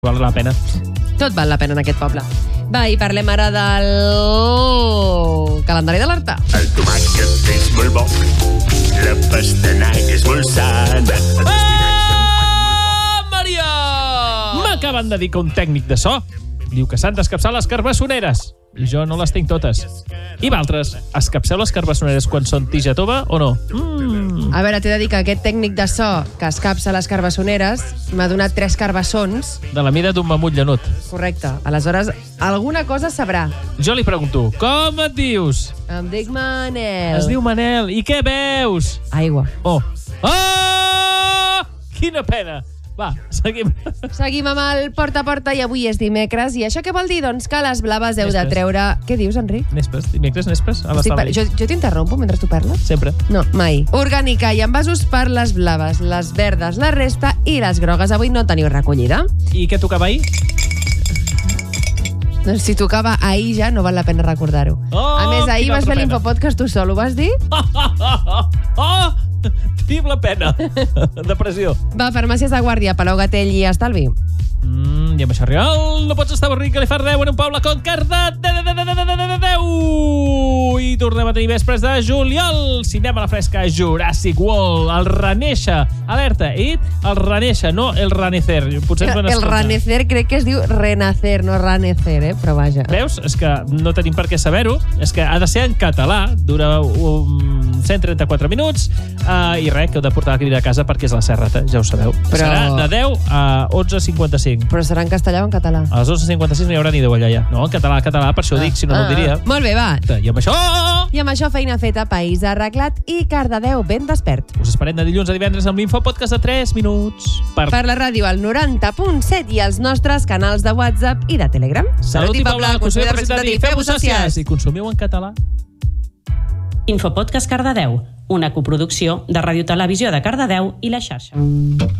Val la pena. Tot val la pena en aquest poble. Va, i parlem ara del calendari d'alerta. El tomàquet és molt bo, la pastanaga és molt sana. Maria! M'acaben de dir que un tècnic de so diu que s'han d'escapçar les carbassoneres. I jo no les tinc totes. I vosaltres, escapceu les carbassoneres quan són tija tova o no? A veure, t'he de dir que aquest tècnic de so que escapça les carbassoneres m'ha donat 3 carbassons. De la mida d'un mamut llanut. Correcte. Aleshores, alguna cosa sabrà. Jo li pregunto, com et dius? Em dic Manel. Es diu Manel. I què veus? Aigua. Oh! Quina pena! Va, seguim. Seguim amb el porta a porta i avui és dimecres. I això què vol dir? Doncs que a les blaves heu de treure... Què dius, Enric? Nespres, dimecres, nespres. Jo t'interrompo mentre tu parles? Sempre. No, mai. Orgànica i envasos per les blaves, les verdes, la resta i les grogues. Avui no teniu recollida. I què tocava ahir? Doncs si tocava ahir ja no val la pena recordar-ho. A més, ahir vas fer l'infopodcast tu sol, ho vas dir? Tinc la pena. Depressió. Va, farmàcies de guàrdia, Palau Gatell i Estalvi. I amb això real, no pots estar avorrit que li fas reu en un poble com Cardedeu. I tornem a tenir vespres de juliol. Cinema a la fresca, Jurassic World, el Renéixer. Alerta, he dit el Renéixer, no el Renacer. El Renacer crec que es diu Renacer, no Renacer, però vaja. Veus? És que no tenim per què saber-ho. És que ha de ser en català, dura 134 minuts, i res, que heu de portar la crida a casa perquè és la serrata, ja ho sabeu. Però... Serà de 10 a 11:55. Però serà en castellà o en català? A les 11:56 no hi haurà ni 10 allà ja. No, en català, per això ho dic, si no, no ho diria. Molt bé, va. I amb això... I amb això feina feta, país arreglat i Cardedeu ben despert. Us esperem de dilluns a divendres amb l'Infopodcast de 3 minuts. Per la ràdio al 90.7 i els nostres canals de WhatsApp i de Telegram. Salut i poble, consum de presentat i feu-vos sòcies. I consumiu en català. Infopodcast Cardedeu, una coproducció de Ràdio Televisió de Cardedeu i La Xarxa.